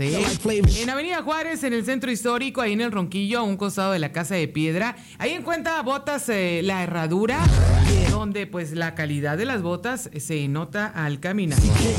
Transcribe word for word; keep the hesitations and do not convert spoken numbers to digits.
En Avenida Juárez, en el centro histórico, ahí en el Ronquillo, a un costado de la Casa de Piedra. Ahí encuentra botas eh, La Herradura, eh, donde pues la calidad de las botas se nota al caminar.